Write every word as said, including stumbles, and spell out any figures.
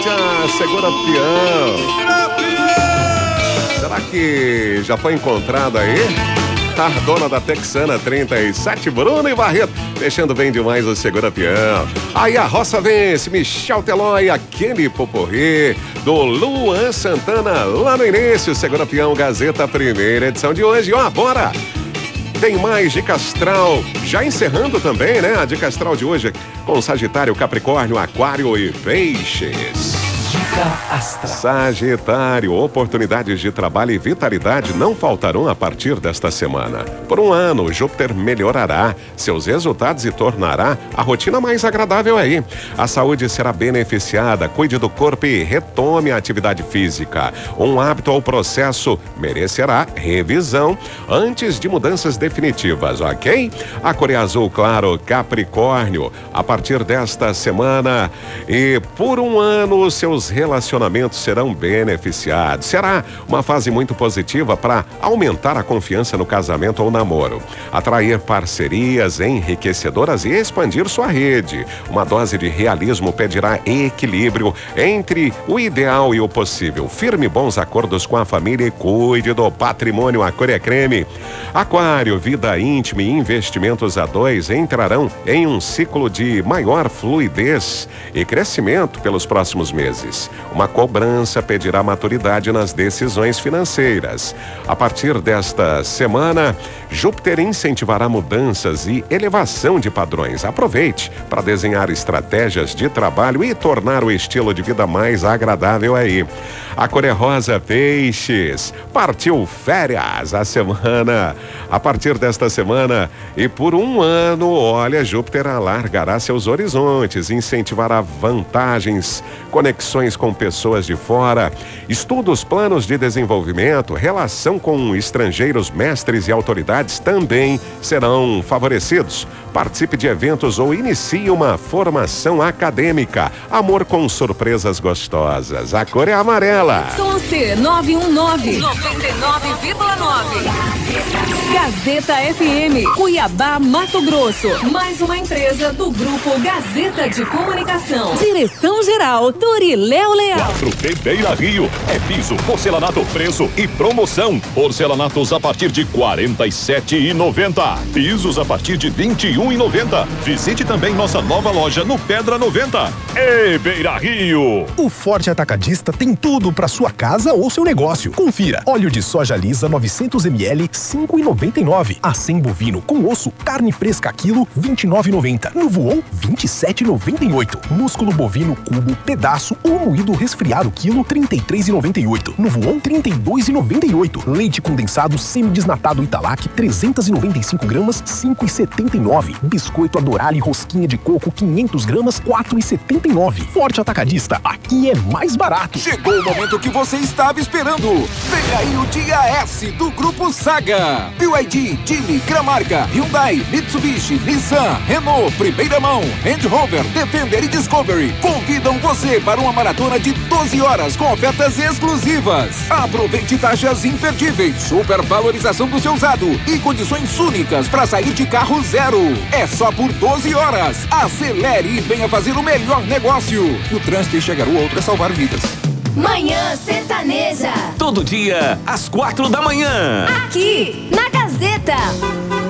Tchau, segura peão. Será que já foi encontrada aí? A dona da Texana trinta e sete, Bruno e Barreto, deixando bem demais o Segura Peão. Aí a roça vence, Michel Teló e aquele poporri do Luan Santana lá no início. Segura Peão, Gazeta, primeira edição de hoje. Ó, bora! Tem mais Dica Astral, já encerrando também, né? A Dica Astral de hoje com Sagitário, Capricórnio, Aquário e Peixes. Dica Astral. Sagitário, oportunidades de trabalho e vitalidade não faltarão a partir desta semana. Por um ano, Júpiter melhorará seus resultados e tornará a rotina mais agradável aí. A saúde será beneficiada, cuide do corpo e retome a atividade física. Um hábito ou processo merecerá revisão antes de mudanças definitivas, ok? A cor é azul claro, Capricórnio, a partir desta semana e por um ano, seus relacionamentos serão beneficiados. Será uma fase muito positiva para aumentar a confiança no casamento ou namoro, atrair parcerias enriquecedoras e expandir sua rede. Uma dose de realismo pedirá equilíbrio entre o ideal e o possível. Firme bons acordos com a família e cuide do patrimônio. A cor é creme. Aquário, vida íntima e investimentos a dois entrarão em um ciclo de maior fluidez e crescimento pelos próximos meses. Uma cobrança pedirá maturidade nas decisões financeiras. A partir desta semana, Júpiter incentivará mudanças e elevação de padrões. Aproveite para desenhar estratégias de trabalho e tornar o estilo de vida mais agradável aí. A cor é rosa, Peixes. Partiu férias a semana. A partir desta semana e por um ano, olha, Júpiter alargará seus horizontes, incentivará vantagens, conexões com pessoas de fora, estudos, planos de desenvolvimento, relação com estrangeiros, mestres e autoridades também serão favorecidos. Participe de eventos ou inicie uma formação acadêmica. Amor com surpresas gostosas. A cor é amarela. Sonce nove um nove, noventa e nove vírgula nove. Gazeta F M, Cuiabá, Mato Grosso. Mais uma empresa do Grupo Gazeta de Comunicação. Direção-geral, Doriléu Leal. quatro B Beira Rio. É piso, porcelanato, preço e promoção. Porcelanatos a partir de quarenta e sete reais e noventa centavos. Pisos a partir de vinte e um reais e noventa centavos. Visite também nossa nova loja no Pedra noventa. Ei, Beira Rio! O Forte Atacadista tem tudo para sua casa ou seu negócio. Confira. Óleo de soja lisa novecentos mililitros, cinco reais e noventa e nove centavos. Acém bovino com osso, carne fresca quilo, vinte e nove reais e noventa centavos. No Voon, vinte e sete reais e noventa e oito centavos. Músculo bovino cubo, pedaço ou moído resfriado quilo, trinta e três reais e noventa e oito centavos. No Voon, trinta e dois reais e noventa e oito centavos. Leite condensado semidesnatado Italac, trezentas e noventa e cinco gramas, cinco reais e setenta e nove centavos. Biscoito Adorale rosquinha de coco, quinhentas gramas, quatro reais e setenta e nove centavos. Forte Atacadista, aqui é mais barato. Chegou o momento que você estava esperando. Vem aí o Dia S do Grupo Saga. B Y D, Geely, Gramarca, Hyundai, Mitsubishi, Nissan, Renault, primeira mão, Land Rover, Defender e Discovery convidam você para uma maratona de doze horas com ofertas exclusivas. Aproveite taxas imperdíveis, supervalorização do seu usado e condições únicas para sair de carro zero. É só por doze horas. Acelere e venha fazer o melhor negócio. No trânsito enxergar o outro é salvar vidas. Manhã Sertaneja. Todo dia, às quatro da manhã. Aqui, na Gazeta.